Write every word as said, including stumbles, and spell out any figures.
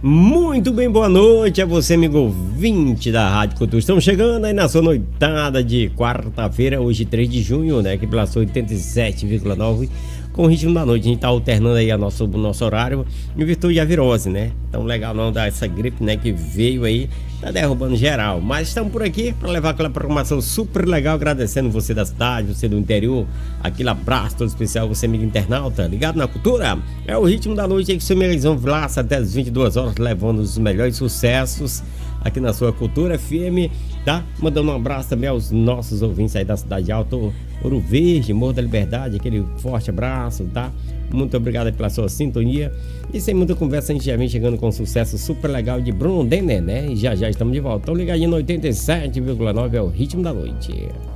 Muito bem, boa noite a você, amigo ouvinte da Rádio Cultura. Estamos chegando aí na sua noitada de quarta-feira, hoje três de junho, né? Que pela sua oitenta e sete vírgula nove com o ritmo da noite. A gente tá alternando aí a nosso, o nosso horário em virtude da virose, né? Então legal não dar essa gripe, né? Que veio aí, tá derrubando geral. Mas estamos por aqui para levar aquela programação super legal, agradecendo você da cidade, você do interior. Aquele abraço todo especial, você amigo internauta, ligado na cultura. É o ritmo da noite aí que o seu Melizão Vlaça até as vinte e duas horas, levando os melhores sucessos aqui na sua Cultura F M, tá? Mandando um abraço também aos nossos ouvintes aí da Cidade Alta, Ouro Verde, Morro da Liberdade, aquele forte abraço, tá? Muito obrigado pela sua sintonia. E sem muita conversa, a gente já vem chegando com um sucesso super legal de Bruno Denner, né? E já já estamos de volta. Então ligadinho no oitenta e sete vírgula nove, é o ritmo da noite.